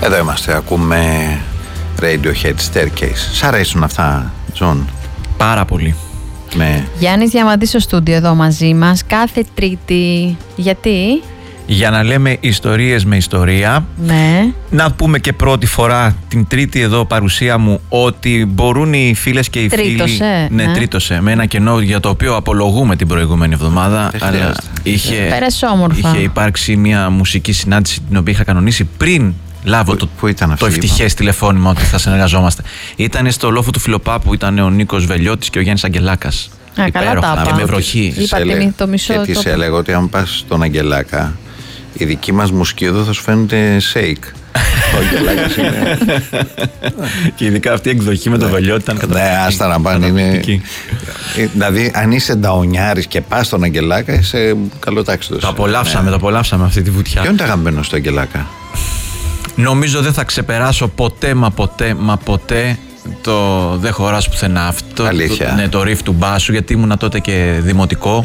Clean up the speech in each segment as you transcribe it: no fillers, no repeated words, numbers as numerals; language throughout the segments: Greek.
Εδώ είμαστε, ακούμε Radiohead Staircase. Σ' αρέσουν αυτά, Τζον? Πάρα πολύ. Ναι. Γιάννης Διαμαντής στο στούντιο εδώ μαζί μας κάθε Τρίτη. Γιατί? Για να λέμε ιστορίες με ιστορία. Ναι. Να πούμε και πρώτη φορά την τρίτη εδώ παρουσία μου ότι μπορούν οι φίλες και οι φίλοι. Ναι, τρίτωσε. Με ένα κενό για το οποίο απολογούμε την προηγούμενη εβδομάδα. Αλλά πέρασε όμορφα. είχε υπάρξει μια μουσική συνάντηση την οποία είχα κανονίσει πριν λάβω το ευτυχές τηλεφώνημα ότι θα συνεργαζόμαστε. Ήταν στο λόφο του Φιλοπάπου, ήταν ο Νίκος Βελιώτης και ο Γιάννης Αγγελάκας. Καλά τα και με βροχή. Το μισό. Και της έλεγα ότι αν πας στον Αγγελάκα, η δική μας μουσική εδώ θα σου φαίνεται shake. Ο Αγγελάκας είναι. Και ειδικά αυτή η εκδοχή με τον Βελιώτη ήταν καταπληκτική. Ναι, άστα να πάνε. Δηλαδή, αν είσαι νταονιάρης και πας στον Αγγελάκα, είσαι καλοτάξιτος. Το απολαύσαμε αυτή τη βουτιά. Ποιο είναι το αγαπημένο στο Αγγελάκα? Νομίζω δεν θα ξεπεράσω ποτέ το «Δεν χωράς πουθενά». Αυτό το ριφ του μπάσου, γιατί ήμουνα τότε και δημοτικό,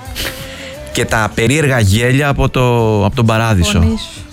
και τα περίεργα γέλια από τον Παράδεισο.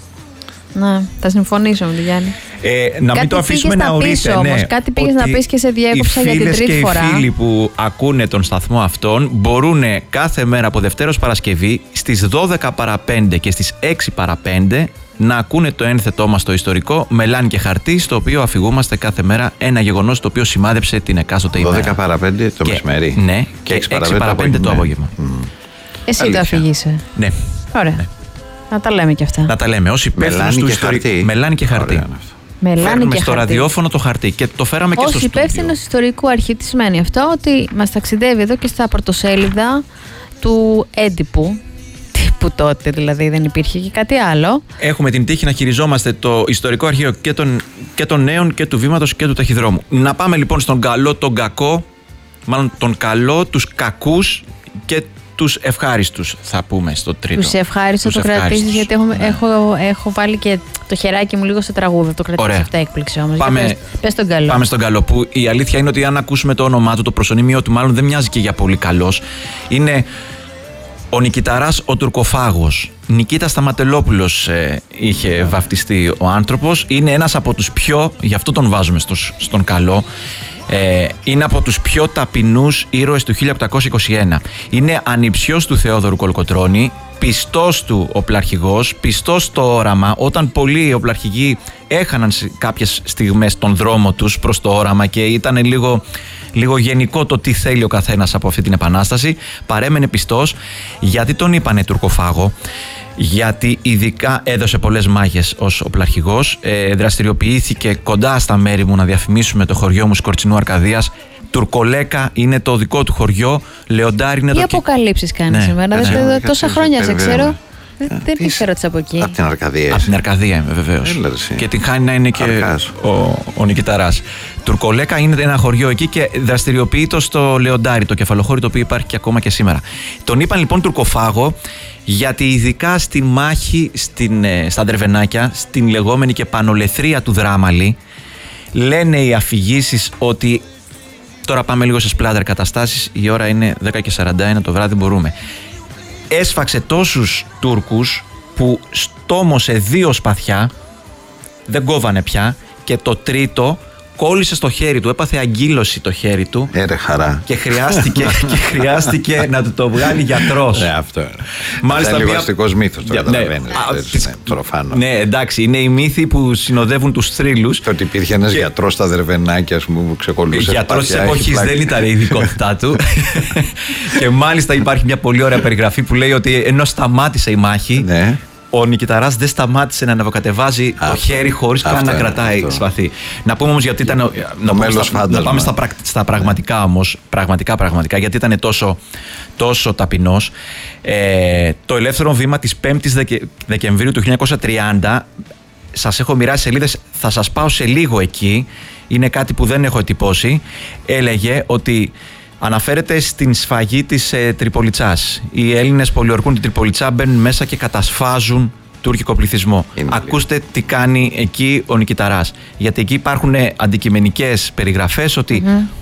Ναι, θα συμφωνήσω με τον Γιάννη. Να μην το αφήσουμε να ορίσει. Ναι, κάτι πήγες να πεις και σε διέκοψα για την τρίτη φορά. Οι φίλοι που ακούνε τον σταθμό αυτόν μπορούν κάθε μέρα από Δευτέρα ως Παρασκευή στις 12 παρά 5 και στις 6 παρά 5 να ακούνε το ένθετό μας το ιστορικό «Μελάνι και χαρτί», στο οποίο αφηγούμαστε κάθε μέρα ένα γεγονός το οποίο σημάδεψε την εκάστοτε ημέρα. 12 παρά 5 το μεσημέρι. Ναι, και 6 παρά 5 το απόγευμα. Εσύ το αφηγείσαι. Ναι. Ωραία. Ναι. Να τα λέμε και αυτά. Να τα λέμε. Ως υπεύθυνος του ιστορικού. Μελάνι και χαρτί. Φέρνουμε στο ραδιόφωνο το χαρτί και το φέραμε και στο στούντιο. Ως υπεύθυνος ιστορικού αρχή, τι σημαίνει αυτό? Ότι μας ταξιδεύει εδώ και στα πρωτοσέλιδα του έντυπου. Που τότε δηλαδή δεν υπήρχε και κάτι άλλο. Έχουμε την τύχη να χειριζόμαστε το ιστορικό αρχείο και των νέων και του βήματος και του ταχυδρόμου. Να πάμε λοιπόν στον καλό, τον κακό, μάλλον τον καλό, τους κακούς και τους ευχάριστους, θα πούμε στο τρίτο. Τους ευχάριστο το κρατήσεις, γιατί έχω βάλει και το χεράκι μου λίγο στο τραγούδι. Το κρατήσεις αυτά έκπληξη όμως. Πες τον καλό. Πάμε στον καλό, που η αλήθεια είναι ότι αν ακούσουμε το όνομά του, το προσωνύμιο του μάλλον δεν μοιάζει και για πολύ καλός. Είναι ο Νικηταράς ο Τουρκοφάγος. Νικήτας Σταματελόπουλος είχε βαφτιστεί ο άνθρωπος. Είναι ένας από τους πιο, γι' αυτό τον βάζουμε στον καλό, είναι από τους πιο ταπεινούς ήρωες του 1821. Είναι ανιψιός του Θεόδωρου Κολοκοτρώνη, πιστός του οπλαρχηγός, πιστός στο όραμα. Όταν πολλοί οπλαρχηγοί έχαναν κάποιες στιγμές τον δρόμο τους προς το όραμα και ήταν λίγο γενικό το τι θέλει ο καθένας από αυτή την επανάσταση, παρέμενε πιστός. Γιατί τον είπανε Τουρκοφάγο? Γιατί ειδικά έδωσε πολλές μάχες ως οπλαρχηγός, δραστηριοποιήθηκε κοντά στα μέρη μου, να διαφημίσουμε το χωριό μου Σκορτσινού Αρκαδίας. Τουρκολέκα είναι το δικό του χωριό, Λεοντάρι είναι το... Τι αποκαλύψεις κάνεις σήμερα, τόσα χρόνια σε ξέρω. Δεν ήξερα από εκεί. Από την Αρκαδία. Από την Αρκαδία είμαι, βεβαίως. Και την χάνει να είναι και ο Νικηταράς. Τουρκολέκα είναι ένα χωριό εκεί και δραστηριοποιείται στο Λεοντάρι, το κεφαλοχώρι το οποίο υπάρχει και ακόμα και σήμερα. Τον είπαν λοιπόν Τουρκοφάγο, γιατί ειδικά στη μάχη στα Δρεβενάκια, στην λεγόμενη και πανολεθρία του Δράμαλη, λένε οι αφηγήσεις ότι. Τώρα πάμε λίγο σε σπλάτερ καταστάσεις. Η ώρα είναι 10:41 το βράδυ, μπορούμε. Έσφαξε τόσους Τούρκους που στόμωσε 2 σπαθιά, δεν κόβανε πια, και το τρίτο κόλλησε στο χέρι του, έπαθε αγκύλωση το χέρι του. Χαρά. Και χρειάστηκε να του το βγάλει γιατρός. Ναι, αυτό. Μάλιστα, είναι λίγο αστικός μύθος, το καταλαβαίνεις. Προφανώς. Ναι, εντάξει, είναι οι μύθοι που συνοδεύουν τους θρύλους. Και ότι υπήρχε ένας γιατρός στα Δρεβενάκια, ας πούμε, που ξεκολλούσε. Γιατρός της εποχής δεν ήταν η ειδικότητά του. Και μάλιστα υπάρχει μια πολύ ωραία περιγραφή που λέει ότι ενώ σταμάτησε η μάχη, ο Νικηταράς δεν σταμάτησε να αναβοκατεβάζει το χέρι χωρίς καν να κρατάει σπαθί. Να πούμε όμως γιατί ήταν. Να πάμε στα πραγματικά όμως. Πραγματικά, γιατί ήταν τόσο ταπεινός. Το ελεύθερο βήμα της 5ης Δεκεμβρίου του 1930. Σας έχω μοιράσει σελίδες, θα σας πάω σε λίγο εκεί. Είναι κάτι που δεν έχω ετυπώσει. Έλεγε ότι. Αναφέρεται στην σφαγή της Τριπολιτσάς. Οι Έλληνες πολιορκούν την Τριπολιτσά, μπαίνουν μέσα και κατασφάζουν τουρκικό πληθυσμό. Ακούστε τι κάνει εκεί ο Νικηταράς. Γιατί εκεί υπάρχουν αντικειμενικές περιγραφές ότι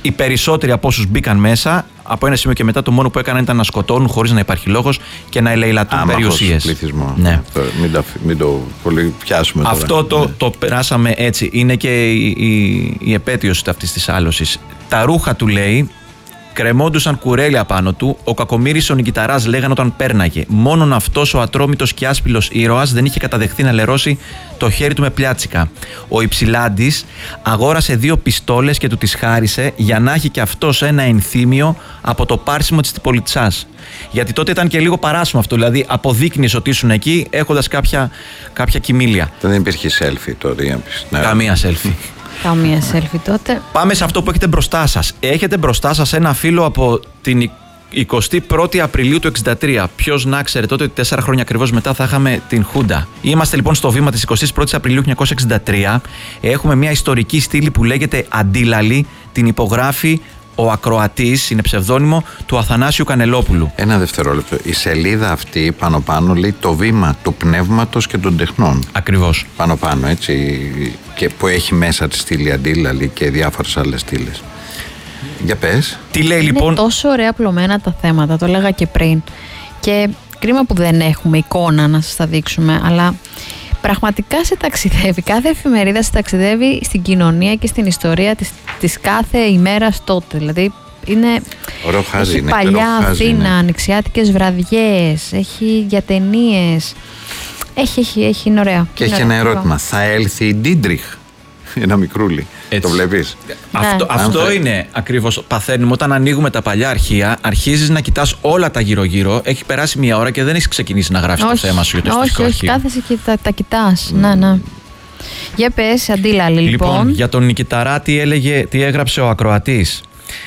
Οι περισσότεροι από όσους μπήκαν μέσα, από ένα σημείο και μετά, το μόνο που έκαναν ήταν να σκοτώνουν χωρίς να υπάρχει λόγος και να ελεηλατούν περιουσίες. Πληθυσμό. Ναι. Μην το πολύ πιάσουμε τώρα. Αυτό το περάσαμε έτσι. Είναι και η επέτειος αυτής της άλωσης. Τα ρούχα του, λέει, κρεμόντουσαν κουρέλια πάνω του. Ο κακομοίρης ο Νικηταράς, λέγανε, όταν πέρναγε. Μόνον αυτός ο ατρόμητος και άσπυλος ήρωας δεν είχε καταδεχθεί να λερώσει το χέρι του με πλιάτσικα. Ο Υψηλάντης αγόρασε 2 πιστόλες και του τις χάρισε για να έχει και αυτός ένα ενθύμιο από το πάρσιμο της Τριπολιτσάς. Γιατί τότε ήταν και λίγο παράσιμο αυτό. Δηλαδή, αποδείκνεις ότι ήσουν εκεί έχοντας κάποια κοιμήλια. Δεν υπήρχε selfie τότε. Καμία selfie. Καμία selfie τότε. Πάμε σε αυτό που έχετε μπροστά σας. Έχετε μπροστά σας ένα φύλλο από την 21η Απριλίου του 1963. Ποιος να ξέρει τότε ότι 4 χρόνια ακριβώς μετά θα είχαμε την Χούντα. Είμαστε λοιπόν στο βήμα της 21ης Απριλίου 1963. Έχουμε μια ιστορική στήλη που λέγεται Αντίλαλη. Την υπογράφει ο ακροατής, είναι ψευδόνυμο, του Αθανάσιου Κανελόπουλου. Ένα δευτερόλεπτο. Η σελίδα αυτή πάνω λέει το βήμα του πνεύματος και των τεχνών. Ακριβώς. Πάνω, έτσι. Και που έχει μέσα τη στήλη Αντίλαλη και διάφορες άλλες στήλες. Για πες. Τι λέει λοιπόν. Είναι τόσο ωραία απλωμένα τα θέματα, το έλεγα και πριν. Και κρίμα που δεν έχουμε εικόνα να σας τα δείξουμε, αλλά πραγματικά σε ταξιδεύει. Κάθε εφημερίδα σε ταξιδεύει στην κοινωνία και στην ιστορία της κάθε ημέρας τότε. Δηλαδή είναι. Ωραίο χάζι, έχει είναι παλιά Αθήνα, είναι. ανοιξιάτικες βραδιές, έχει για ταινίες. Έχει, είναι ωραία. Και έχει ένα ερώτημα. Θα έλθει η Ντίντριχ? Ένα μικρούλι. Έτσι. Το βλέπεις? Αυτό είναι ακριβώς. Παθαίνουμε όταν ανοίγουμε τα παλιά αρχεία, αρχίζεις να κοιτάς όλα τα γύρω-γύρω. Έχει περάσει 1 ώρα και δεν έχεις ξεκινήσει να γράφεις το θέμα σου για το ιστορικό αρχείο. Όχι, κάθεσαι και τα κοιτάς. Ναι. Για πες, Αντίλαλη, Λοιπόν, για τον Νικηταρά τι έγραψε ο ακροατής.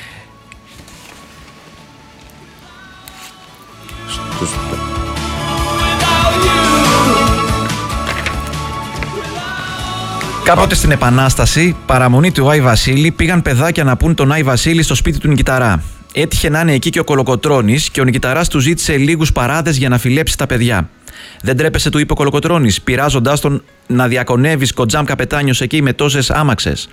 Κάποτε στην Επανάσταση, παραμονή του Άι Βασίλη, πήγαν παιδάκια να πούν τον Άι Βασίλη στο σπίτι του Νικηταρά. Έτυχε να είναι εκεί και ο Κολοκοτρώνης και ο Νικηταράς του ζήτησε λίγους παράδες για να φιλέψει τα παιδιά. Δεν τρέπεσαι, του είπε ο Κολοκοτρώνης, πειράζοντάς τον να διακονεύεις κοντζάμ καπετάνιος εκεί με τόσες άμαξες.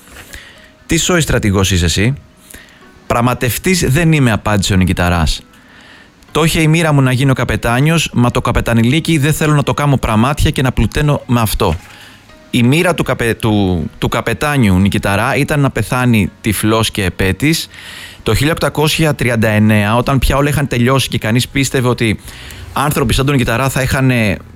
Τι σόι στρατηγός είσαι εσύ? Πραγματευτής δεν είμαι, απάντησε ο Νικηταράς. Το είχε η μοίρα μου να γίνω καπετάνιος, μα το καπετανιλίκι δεν θέλω να το κάνω πραμάτια και να πλουταίνω με αυτό. Η μοίρα του καπετάνιου Νικηταρά ήταν να πεθάνει τυφλός και επέτης. Το 1839, όταν πια όλα είχαν τελειώσει και κανείς πίστευε ότι άνθρωποι σαν τον Νικηταρά θα είχαν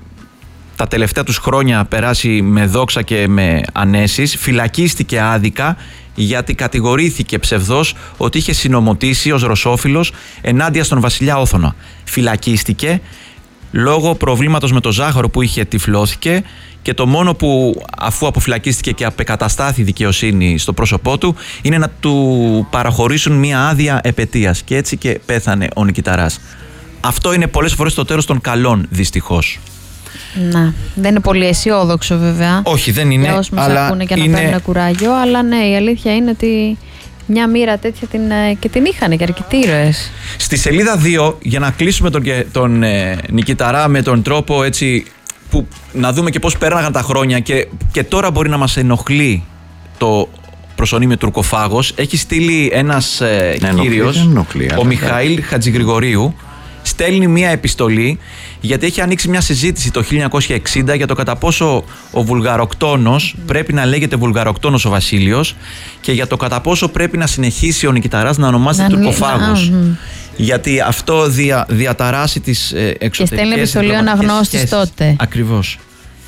τα τελευταία τους χρόνια περάσει με δόξα και με ανέσεις, φυλακίστηκε άδικα γιατί κατηγορήθηκε ψευδός ότι είχε συνομωτήσει ως ρωσόφιλος ενάντια στον βασιλιά Όθωνα. Φυλακίστηκε λόγω προβλήματος με το ζάχαρο που είχε, τυφλώθηκε, και το μόνο που, αφού αποφυλακίστηκε και απεκαταστάθη δικαιοσύνη στο πρόσωπό του, είναι να του παραχωρήσουν μία άδεια επετείας, και έτσι και πέθανε ο Νικηταράς. Αυτό είναι πολλές φορές το τέλος των καλών, δυστυχώς. Να, δεν είναι πολύ αισιόδοξο βέβαια. Όχι, δεν είναι. Για όσους μας ακούνε και να παίρνουν κουράγιο, αλλά ναι, η αλήθεια είναι ότι μια μοίρα τέτοια την είχαν και αρκετοί ήρωες. Στη σελίδα 2, για να κλείσουμε τον Νικηταρά με τον τρόπο έτσι, που να δούμε και πώς πέρναγαν τα χρόνια και τώρα μπορεί να μας ενοχλεί το προσωνύμιο τουρκοφάγος, έχει στείλει ένας κύριος, ο Μιχαήλ Χατζηγρηγορίου, στέλνει μία επιστολή γιατί έχει ανοίξει μια συζήτηση το 1960 για το κατά πόσο ο Βουλγαροκτόνος πρέπει να λέγεται Βουλγαροκτόνος ο Βασίλειος και για το κατά πόσο πρέπει να συνεχίσει ο Νικηταράς να ονομάζεται τουρκοφάγος. Γιατί αυτό διαταράσει τις εξωτερικές. Και στέλνει επιστολή ο αναγνώστης τότε. Ακριβώς.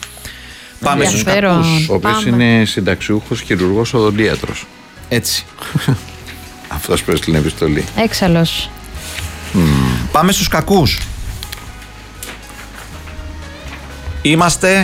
Πάμε στους κακούς. Ο οποίος είναι συνταξιούχος χειρουργός οδοντίατρος. Έτσι. Αυτός που έστειλε επιστολή. Έξαλλος. Πάμε στους κακούς. Είμαστε.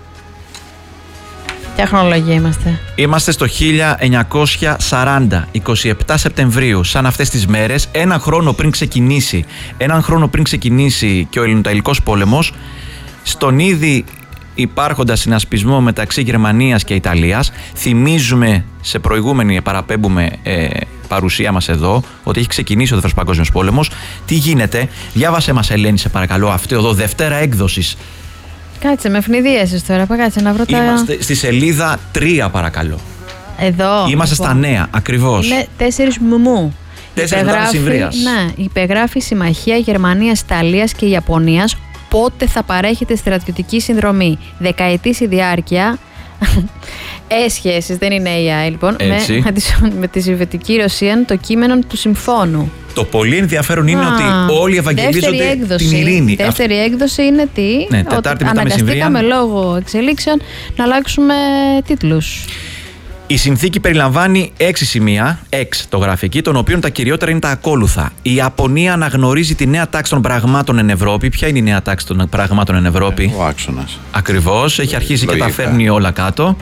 Ποια χρονολογία είμαστε? Είμαστε στο 1940, 27 Σεπτεμβρίου, σαν αυτές τις μέρες, έναν χρόνο πριν ξεκινήσει και ο Ελληνοταϊλικός πόλεμος, στον ήδη υπάρχοντα συνασπισμό μεταξύ Γερμανίας και Ιταλίας. Θυμίζουμε σε προηγούμενη παραπέμπουμε παρουσία μας εδώ ότι έχει ξεκινήσει ο Δεύτερος Παγκόσμιος Πόλεμος. Τι γίνεται? Διάβασε μας, Ελένη, σε παρακαλώ, αυτή εδώ Δευτέρα έκδοσης. Κάτσε, με ευνηδίασες τώρα, κάτσε να βρω τα... Είμαστε στη σελίδα 3, παρακαλώ. εδώ. Είμαστε στα νέα, ακριβώς. Είναι 4 μουμού. 4 μετά μεσημβρίας. Ναι, υπεγράφει συμμαχία Γερμανίας, Ιταλίας και Ιαπωνίας. Πότε θα παρέχεται στρατιωτική συνδρομή? Δεκαετής η διάρκεια. Σχέσεις, δεν είναι AI λοιπόν. Με τη Σοβιετική Ρωσία, το κείμενο του συμφώνου. Το πολύ ενδιαφέρον είναι ότι όλοι ευαγγελίζονται την ειρήνη. Δεύτερη έκδοση είναι τι? Ναι, Τετάρτη μετά μεσημβρία. Αναγκαστήκαμε λόγω εξελίξεων να αλλάξουμε τίτλους. Η συνθήκη περιλαμβάνει 6 σημεία, 6 το γράφει εκεί, των οποίων τα κυριότερα είναι τα ακόλουθα. Η Ιαπωνία αναγνωρίζει τη νέα τάξη των πραγμάτων εν Ευρώπη. Ποια είναι η νέα τάξη των πραγμάτων εν Ευρώπη? Ο άξονας. Ακριβώς, έχει αρχίσει και τα φέρνει όλα κάτω.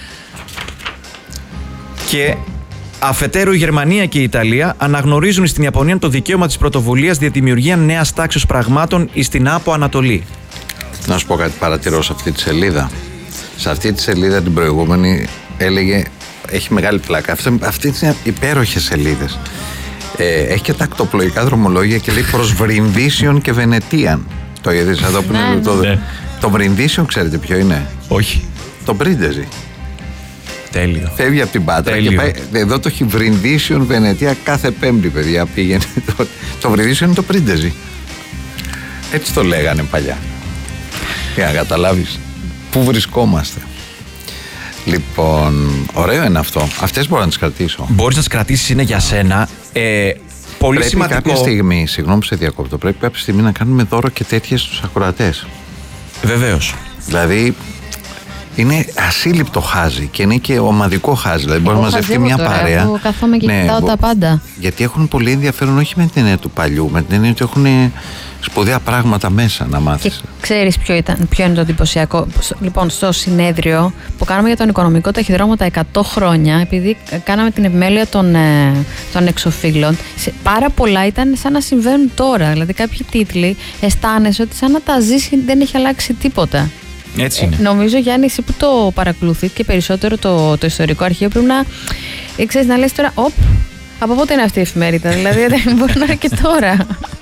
Και αφετέρου η Γερμανία και η Ιταλία αναγνωρίζουν στην Ιαπωνία το δικαίωμα της πρωτοβουλίας για δημιουργία νέας τάξης πραγμάτων στην Άπο Ανατολή. Να σου πω κάτι, παρατηρώ σε αυτή τη σελίδα. Σε αυτή τη σελίδα την προηγούμενη έλεγε, έχει μεγάλη πλάκα. Αυτή είναι υπέροχες σελίδες. Έχει και τακτοπλοϊκά δρομολόγια και λέει προς Βρυνδίσιον και Βενετίαν. Το είδες εδώ που είναι το Βρυνδίσιον, ξέρετε ποιο είναι? Όχι. Το Πρίντεζι. Τέλειο. Φεύγει από την Πάτρα και πάει. Εδώ το έχει Βρυνδίσιον Βενετία κάθε Πέμπτη, παιδιά. Πήγαινε. Το Βρυνδίσιον είναι το Πρίντεζι. Έτσι το λέγανε παλιά. Για να καταλάβεις πού βρισκόμαστε. Λοιπόν, ωραίο είναι αυτό. Αυτές μπορώ να τις κρατήσω. Μπορείς να τις κρατήσεις, είναι για σένα. Πολύ πρέπει σημαντικό. Κάποια στιγμή, συγγνώμη που σε διακόπτω, πρέπει κάποια στιγμή να κάνουμε δώρο και τέτοιες στους ακροατές. Βεβαίως. Δηλαδή, είναι ασύλληπτο χάζι και είναι και ομαδικό χάζι. Δηλαδή, μπορεί να μαζευτεί μια παρέα. Εγώ καθόμαι και κοιτάω τα πάντα. Γιατί έχουν πολύ ενδιαφέρον, όχι με την έννοια του παλιού, με την έννοια ότι έχουν σπουδαία πράγματα μέσα να μάθεις. Και ξέρεις ποιο είναι το εντυπωσιακό? Λοιπόν, στο συνέδριο που κάναμε για τον οικονομικό ταχυδρόμο τα 100 χρόνια, επειδή κάναμε την επιμέλεια των εξωφύλων, πάρα πολλά ήταν σαν να συμβαίνουν τώρα. Δηλαδή, κάποιοι τίτλοι αισθάνεσαι ότι σαν να τα ζήσει, δεν έχει αλλάξει τίποτα. Έτσι είναι. Νομίζω, Γιάννη, εσύ που το παρακολουθεί και περισσότερο το ιστορικό αρχείο, πρέπει να λες τώρα, από πότε είναι αυτή η εφημερίδα? Δηλαδή, δεν μπορεί να είναι και τώρα.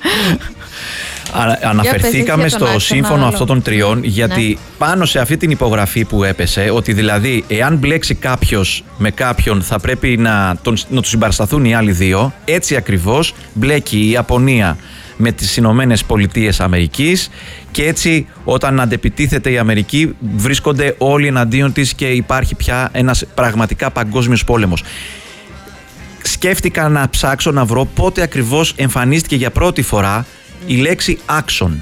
Αναφερθήκαμε στο σύμφωνο αυτών των τριών, γιατί πάνω σε αυτή την υπογραφή που έπεσε, ότι δηλαδή εάν μπλέξει κάποιος με κάποιον θα πρέπει να του συμπαρασταθούν οι άλλοι δύο. Έτσι ακριβώς μπλέκει η Ιαπωνία με τις Ηνωμένες Πολιτείες Αμερικής και έτσι όταν αντεπιτίθεται η Αμερική βρίσκονται όλοι εναντίον της και υπάρχει πια ένας πραγματικά παγκόσμιος πόλεμος. Σκέφτηκα να ψάξω να βρω πότε ακριβώς εμφανίστηκε για πρώτη φορά η λέξη άξον.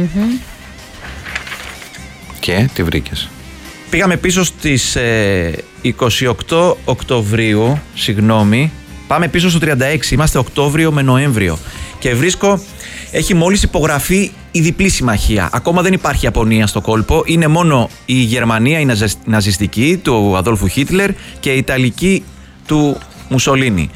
Και τι βρήκες? Πήγαμε πίσω στις 28 Οκτωβρίου, πάμε πίσω στο 36, είμαστε Οκτώβριο με Νοέμβριο και βρίσκω, έχει μόλις υπογραφεί η διπλή συμμαχία. Ακόμα δεν υπάρχει Ιαπωνία στο κόλπο, είναι μόνο η Γερμανία, η ναζιστική του Αδόλφου Χίτλερ και η Ιταλική του Μουσολίνι.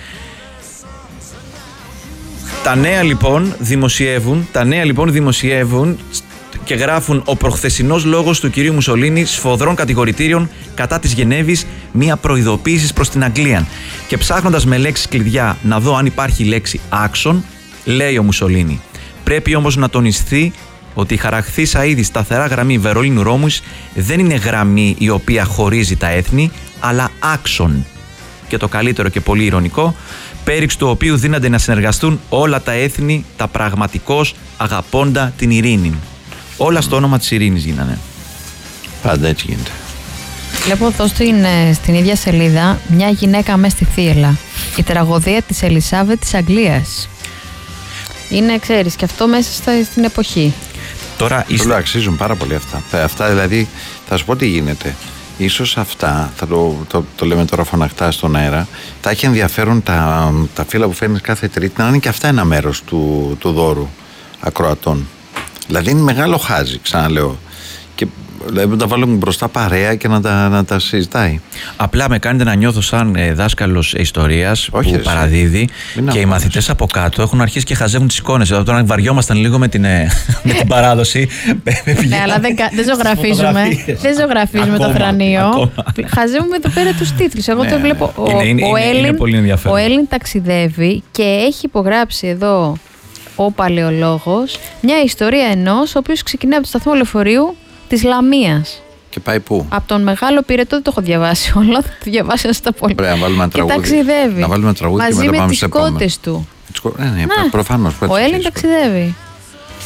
Τα νέα λοιπόν δημοσιεύουν και γράφουν ο προχθεσινός λόγος του κυρίου Μουσολίνι σφοδρών κατηγορητήριων κατά της Γενέβης, μία προειδοποίηση προς την Αγγλία. Και ψάχνοντας με λέξεις κλειδιά να δω αν υπάρχει λέξη άξον, λέει ο Μουσολίνι. Πρέπει όμως να τονιστεί ότι η χαραχθήσα ήδη σταθερά γραμμή Βερολίνου-Ρώμους δεν είναι γραμμή η οποία χωρίζει τα έθνη, αλλά άξον. Και το καλύτερο και πολύ ειρωνικό, πέριξ του οποίου δύνανται να συνεργαστούν όλα τα έθνη, τα πραγματικώς αγαπώντα την ειρήνη. Όλα στο όνομα της ειρήνης γίνανε. Πάντα έτσι γίνεται. Βλέπω εδώ στην ίδια σελίδα μια γυναίκα μέσα στη θύελλα. Η τραγωδία της Ελισάβετ της Αγγλίας. Είναι, ξέρεις, και αυτό μέσα στην εποχή. Τώρα αξίζουν πάρα πολύ αυτά. Αυτά δηλαδή, θα σου πω τι γίνεται. Ίσως αυτά, θα το λέμε τώρα φωναχτά στον αέρα, θα έχει ενδιαφέρον τα φύλλα που φέρνεις κάθε Τρίτη να είναι και αυτά ένα μέρος του δώρου ακροατών. Δηλαδή είναι μεγάλο χάζι, ξαναλέω. Και δηλαδή να τα βάλουμε μπροστά παρέα και να τα συζητάει. Απλά με κάνετε να νιώθω σαν δάσκαλος ιστορίας που παραδίδει και οι μαθητές από κάτω έχουν αρχίσει και χαζεύουν τις εικόνες. Εδώ τώρα βαριόμασταν λίγο με την παράδοση. Ναι, αλλά δεν ζωγραφίζουμε. Δεν ζωγραφίζουμε το θρανείο. Χαζεύουμε εδώ πέρα τους τίτλους. Εγώ το βλέπω. Ο Έλλην ταξιδεύει και έχει υπογράψει εδώ ο παλαιολόγος μια ιστορία ενός ο οποίος ξεκινάει από το σταθμό λεωφορείου της Λαμίας. Και πάει πού? Από τον Μεγάλο Πυρετό δεν το έχω διαβάσει όλο, θα το διαβάσω στα πολύ. Ωραία, να βάλουμε ένα τραγούδι. Και ταξιδεύει. Να βάλουμε ένα τραγούδι μαζί και μετά με πάμε τις σε επόμενο. κότες του. Ναι, προφανώς. Ο Έλλην ταξιδεύει.